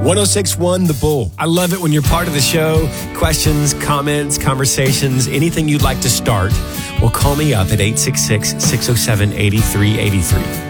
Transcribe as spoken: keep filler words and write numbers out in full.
one oh six point one The Bull. I love it when you're part of the show. Questions, comments, conversations, anything you'd like to start. Well, call me up at eight six six, six oh seven, eight three eight three.